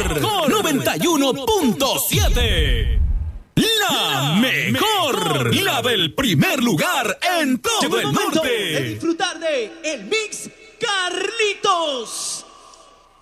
mejor 91.7. La mejor, la del primer lugar en todo el norte. De disfrutar de el Mix Carlitos.